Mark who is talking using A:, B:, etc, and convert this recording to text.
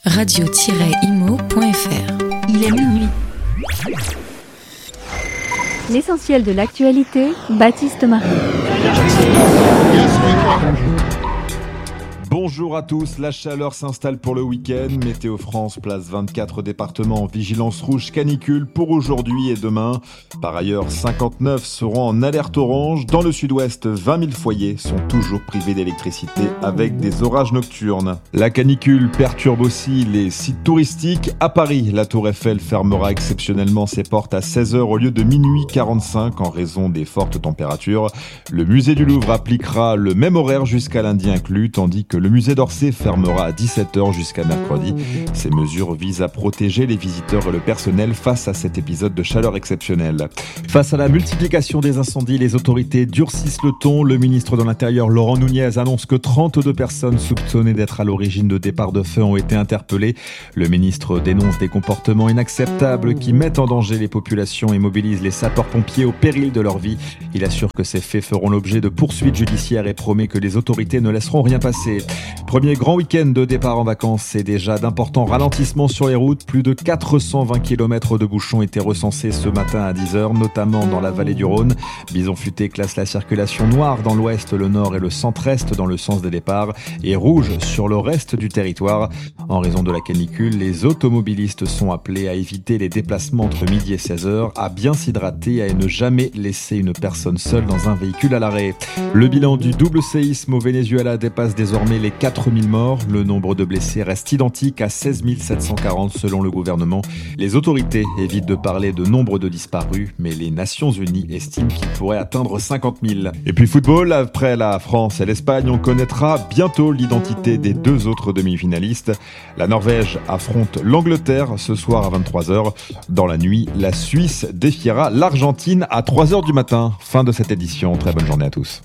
A: radio-imo.fr. Il est minuit.
B: L'essentiel de l'actualité, Baptiste Marie.
C: Bonjour à tous, la chaleur s'installe pour le week-end. Météo France place 24 départements en vigilance rouge canicule pour aujourd'hui et demain. Par ailleurs, 59 seront en alerte orange. Dans le sud-ouest, 20 000 foyers sont toujours privés d'électricité avec des orages nocturnes. La canicule perturbe aussi les sites touristiques. À Paris, la Tour Eiffel fermera exceptionnellement ses portes à 16h au lieu de minuit 45 en raison des fortes températures. Le musée du Louvre appliquera le même horaire jusqu'à lundi inclus, tandis que le musée d'Orsay fermera à 17h jusqu'à mercredi. Ces mesures visent à protéger les visiteurs et le personnel face à cet épisode de chaleur exceptionnelle. Face à la multiplication des incendies, les autorités durcissent le ton. Le ministre de l'Intérieur, Laurent Nunez, annonce que 32 personnes soupçonnées d'être à l'origine de départs de feu ont été interpellées. Le ministre dénonce des comportements inacceptables qui mettent en danger les populations et mobilisent les sapeurs-pompiers au péril de leur vie. Il assure que ces faits feront l'objet de poursuites judiciaires et promet que les autorités ne laisseront rien passer. Premier grand week-end de départ en vacances et déjà d'importants ralentissements sur les routes. Plus de 420 km de bouchons étaient recensés ce matin à 10h, notamment dans la vallée du Rhône. Bison Futé classe la circulation noire dans l'ouest, le nord et le centre-est dans le sens des départs et rouge sur le reste du territoire. En raison de la canicule, les automobilistes sont appelés à éviter les déplacements entre midi et 16h, à bien s'hydrater et à ne jamais laisser une personne seule dans un véhicule à l'arrêt. Le bilan du double séisme au Venezuela dépasse désormais les 4000 morts. Le nombre de blessés reste identique à 16 740 selon le gouvernement. Les autorités évitent de parler de nombre de disparus, mais les Nations Unies estiment qu'il pourrait atteindre 50 000. Et puis football, après la France et l'Espagne, on connaîtra bientôt l'identité des deux autres demi-finalistes. La Norvège affronte l'Angleterre ce soir à 23h. Dans la nuit, la Suisse défiera l'Argentine à 3h du matin. Fin de cette édition. Très bonne journée à tous.